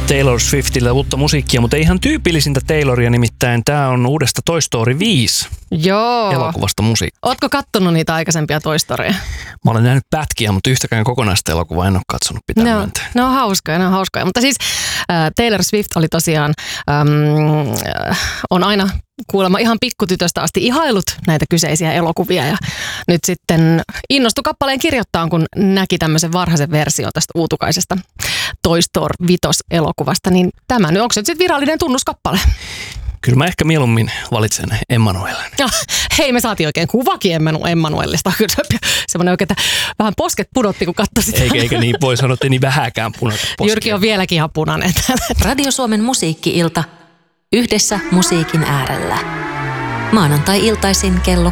Taylor Swiftillä uutta musiikkia, mutta ei ihan tyypillisintä Tayloria, nimittäin tämä on uudesta Toy Story 5 elokuvasta musiikkia. Ootko kattonut niitä aikaisempia Toy Storya? Mä olen nähnyt pätkiä, mutta yhtäkään kokonaista elokuvaa en ole katsonut, pitää myöntää. Ne on hauskoja. Mutta siis Taylor Swift oli tosiaan, on aina kuulemma ihan pikkutytöstä asti ihailut näitä kyseisiä elokuvia ja nyt sitten innostui kappaleen kirjoittaa, kun näki tämmöisen varhaisen version tästä uutukaisesta Toy Story 5-elokuvasta, niin tämä nyt, onko se nyt sitten virallinen tunnuskappale? Kyllä mä ehkä mieluummin valitsen Emmanuelen. Hei, me saatiin oikein kuvakin Emmanuelista. Semmoinen oikein, että vähän posket pudotti, kun katsoi sitä. Eikä niin voi sanoa, että ei niin vähäkään punata poskia. Jyrki on vieläkin ihan punainen. Radio Suomen musiikki-ilta. Yhdessä musiikin äärellä. Maanantai-iltaisin kello